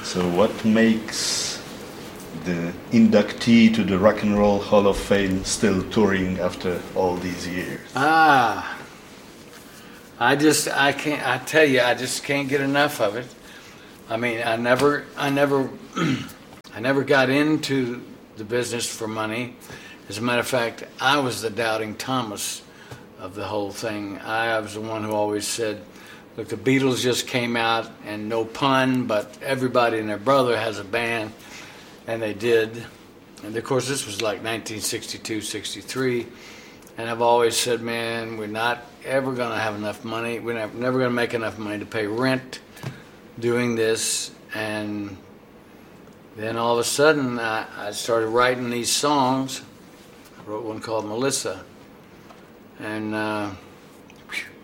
So what makes the inductee to the Rock and Roll Hall of Fame still touring after all these years? I can't. I tell you, I just can't get enough of it. I mean, I never got into the business for money. As a matter of fact, I was the doubting Thomas of the whole thing. I was the one who always said, look, the Beatles just came out, and no pun, but everybody and their brother has a band, and they did. And of course, this was like 1962, 63. And I've always said, man, we're not ever going to have enough money. We're never going to make enough money to pay rent doing this. And then all of a sudden, I started writing these songs. I wrote one called Melissa. And